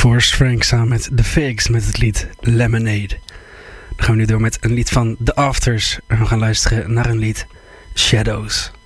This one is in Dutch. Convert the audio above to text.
Forrest Frank samen met The Figs met het lied Lemonade. Dan gaan we nu door met een lied van The Afters. En we gaan luisteren naar een lied Shadows.